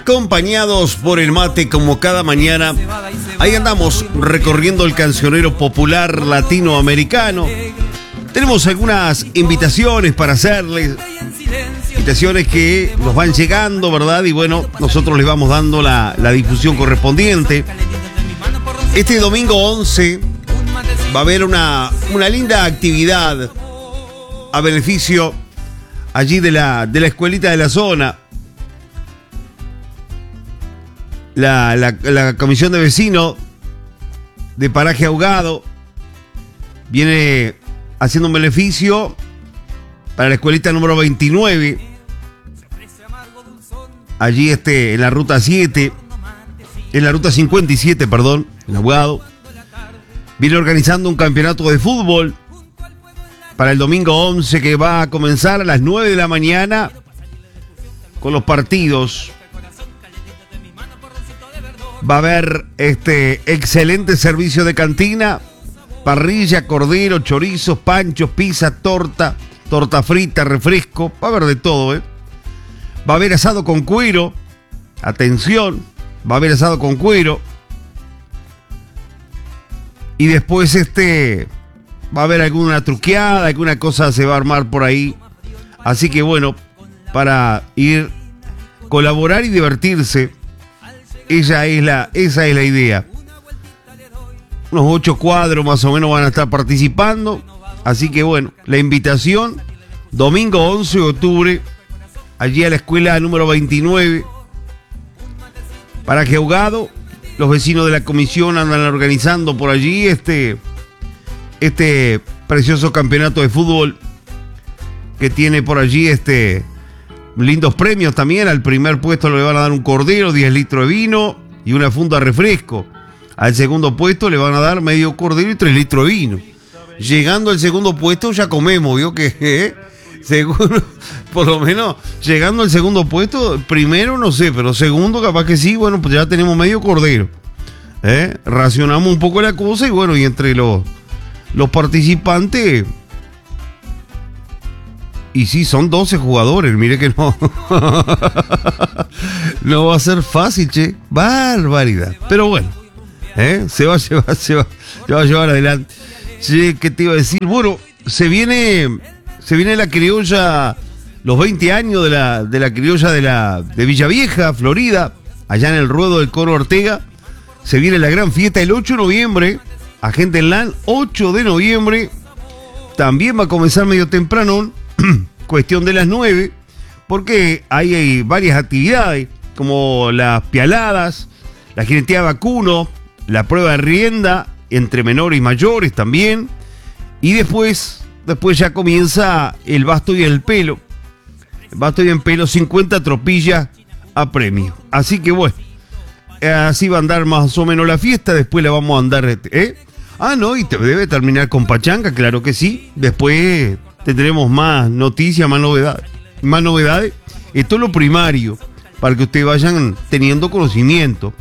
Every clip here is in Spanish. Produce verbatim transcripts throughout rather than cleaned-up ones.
acompañados por el mate como cada mañana. Ahí andamos recorriendo el cancionero popular latinoamericano. Tenemos algunas invitaciones para hacerles, invitaciones que nos van llegando, ¿verdad? Y bueno, nosotros les vamos dando la, la difusión correspondiente. Este domingo once va a haber una, una linda actividad a beneficio allí de la, de la escuelita de la zona. La, la, la comisión de vecinos de Paraje Ahogado viene haciendo un beneficio para la escuelita número veintinueve, allí este, en la ruta siete, en la ruta cincuenta y siete, perdón, en Ahogado. Viene organizando un campeonato de fútbol para el domingo once, que va a comenzar a las nueve de la mañana con los partidos. Va a haber este excelente servicio de cantina, parrilla, cordero, chorizos, panchos, pizza, torta, torta frita, refresco. Va a haber de todo, ¿eh? Va a haber asado con cuero. Atención, va a haber asado con cuero. Y después este va a haber alguna truqueada, alguna cosa se va a armar por ahí. Así que bueno, para ir, colaborar y divertirse, esa es la, esa es la idea. Unos ocho cuadros más o menos van a estar participando. Así que bueno, la invitación, domingo once de octubre, allí a la escuela número veintinueve, Paraje Ahogado. Los vecinos de la comisión andan organizando por allí este, este precioso campeonato de fútbol que tiene por allí este lindos premios también. Al primer puesto le van a dar un cordero, diez litros de vino y una funda de refresco. Al segundo puesto le van a dar medio cordero y tres litros de vino. Llegando al segundo puesto ya comemos, ¿vio? Que eh, seguro, por lo menos llegando al segundo puesto, primero no sé, pero segundo capaz que sí. Bueno, pues ya tenemos medio cordero, ¿eh? Racionamos un poco la cosa y bueno, y entre los, los participantes... Y sí, son doce jugadores, mire que no. No va a ser fácil, che. Barbaridad. Pero bueno, ¿eh? se, va a llevar, se, va, se va a llevar adelante. Che, ¿qué te iba a decir? Bueno, se viene, se viene la criolla, los veinte años de la, de la criolla de, la, de Villavieja, Florida, allá en el ruedo del Coro Ortega. Se viene la gran fiesta el ocho de noviembre. Agente en LAN, ocho de noviembre. También va a comenzar medio temprano. Cuestión de las nueve, porque hay, hay varias actividades, como las pialadas, la jineteada vacuno, la prueba de rienda entre menores y mayores también, y después, después ya comienza el basto y el pelo. El basto y el pelo, cincuenta tropillas a premio. Así que bueno, así va a andar más o menos la fiesta. Después la vamos a andar, ¿eh? Ah, no, y te debe terminar con pachanga, claro que sí. Después tendremos más noticias, más novedades. Más novedades. Esto es lo primario, para que ustedes vayan teniendo conocimiento.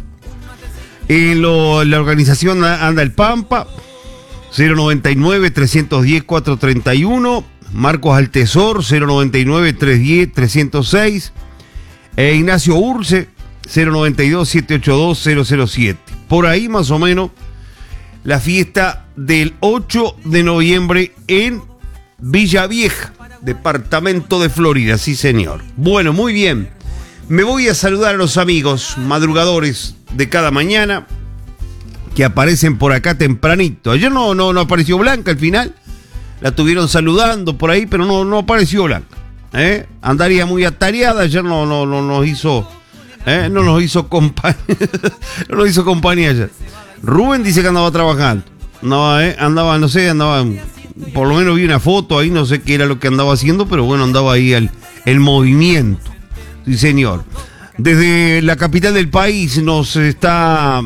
En lo, la organización anda el Pampa, cero noventa y nueve, trescientos diez, cuatrocientos treinta y uno. Marcos Altesor, cero noventa y nueve, trescientos diez, trescientos seis. E Ignacio Urce, cero noventa y dos, setecientos ochenta y dos, cero cero siete. Por ahí más o menos la fiesta del ocho de noviembre en Villavieja, departamento de Florida, sí señor. Bueno, muy bien. Me voy a saludar a los amigos madrugadores de cada mañana que aparecen por acá tempranito. Ayer no, no, no apareció Blanca al final. La tuvieron saludando por ahí, pero no, no apareció Blanca. ¿Eh? Andaría muy atareada. Ayer no, no, no nos hizo, ¿eh? no nos hizo compañía. No nos hizo compañía ayer. Rubén dice que andaba trabajando. No, ¿eh? andaba, no sé, andaba... Por lo menos vi una foto ahí, no sé qué era lo que andaba haciendo, pero bueno, andaba ahí el, el movimiento. Sí, señor. Desde la capital del país nos está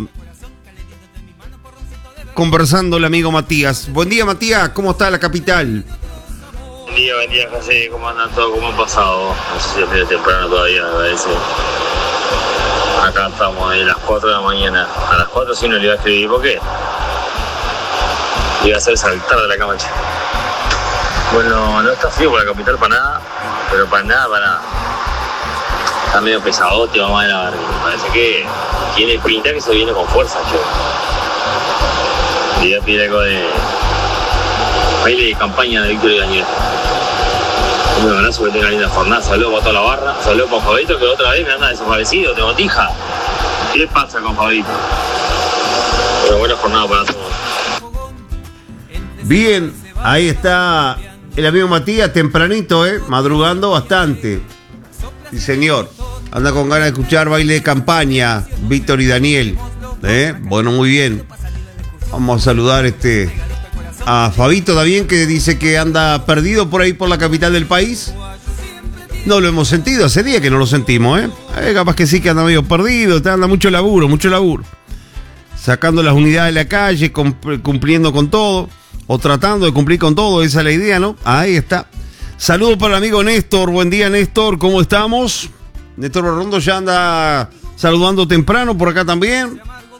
conversando el amigo Matías. Buen día, Matías, ¿cómo está la capital? Buen día, buen día, José, ¿cómo andan todos? ¿Cómo han pasado? No sé si es medio temprano todavía, me parece. Acá estamos a las cuatro de la mañana. A las cuatro sí no le iba a escribir, ¿por qué? Le iba a hacer saltar de la cama. Bueno, no está frío por la capital para nada, pero para nada, para nada. está medio pesadote, vamos a ver, a ver. Me parece que tiene pinta que se viene con fuerza, yo. Y voy a pedir algo de baile de campaña de Víctor y Daniel. Un abrazo, que tenga linda jornada. Saludos para toda la barra. Saludos para Fabito, que otra vez me anda desaparecido, te botija. ¿Qué pasa con Fabito? Pero buena jornada para todos. Bien, ahí está el amigo Matías, tempranito, ¿eh? Madrugando bastante. Sí, señor. Anda con ganas de escuchar baile de campaña, Víctor y Daniel. ¿Eh? Bueno, muy bien. Vamos a saludar este a Fabito también, que dice que anda perdido por ahí por la capital del país. No lo hemos sentido, hace días que no lo sentimos, ¿eh? eh capaz que sí que anda medio perdido, te anda mucho laburo, mucho laburo. Sacando las unidades de la calle, cumpliendo con todo, o tratando de cumplir con todo, esa es la idea, ¿no? Ahí está. Saludos para el amigo Néstor, buen día Néstor, ¿cómo estamos? Néstor Rondo ya anda saludando temprano por acá también.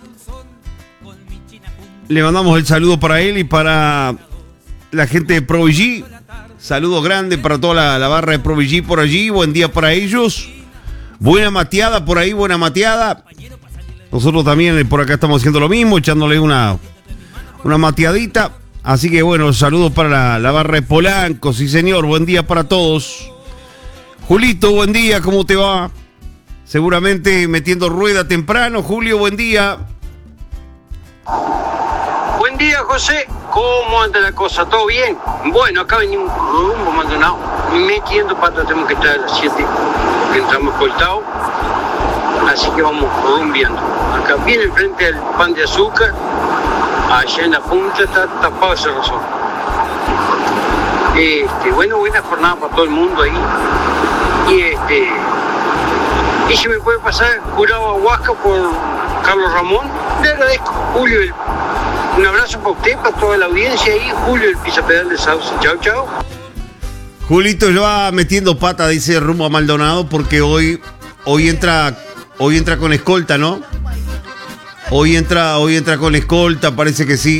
Le mandamos el saludo para él y para la gente de Pro V G. Saludo grande para toda la, la barra de Pro V G por allí. Buen día para ellos. Buena mateada por ahí, buena mateada. Nosotros también por acá estamos haciendo lo mismo, echándole una, una mateadita. Así que bueno, saludos para la, la barra de Polanco. Sí, señor, buen día para todos. Julito, buen día, ¿cómo te va? Seguramente metiendo rueda temprano. Julio, buen día. Buen día, José. ¿Cómo anda la cosa? ¿Todo bien? Bueno, acá venimos rumbo Maldonado, metiendo pata, tenemos que estar a las siete, que entramos cortados. Así que vamos rumbiando. Acá bien enfrente del pan de azúcar, allá en la punta está tapado ese razón. Este, bueno, buena jornada para todo el mundo ahí. Y este, y si me puede pasar jurado a Huasca por Carlos Ramón, le agradezco. Julio, el, un abrazo para usted, para toda la audiencia ahí. Julio, el pisapedal de Sauce. Chao, chao. Julito ya va metiendo pata, dice, rumbo a Maldonado, porque hoy, hoy entra, hoy entra con escolta, ¿no? Hoy entra, hoy entra con escolta, parece que sí.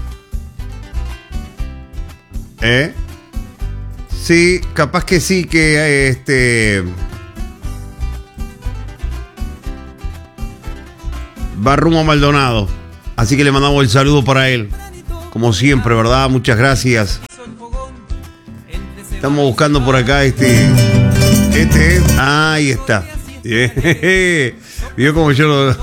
¿Eh? Sí, capaz que sí, que este va rumbo a Maldonado. Así que le mandamos el saludo para él. Como siempre, ¿verdad? Muchas gracias. Estamos buscando por acá este. Este es. Ah, ahí está. Vio como yo lo.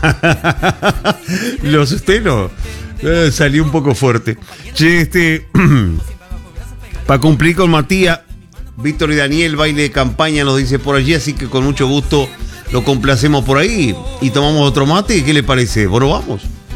Lo asusté, ¿no? Eh, salí un poco fuerte. Che, este. Para cumplir con Matías, Víctor y Daniel, baile de campaña, nos dice por allí. Así que con mucho gusto lo complacemos por ahí. Y tomamos otro mate. ¿Qué le parece? Bueno, vamos.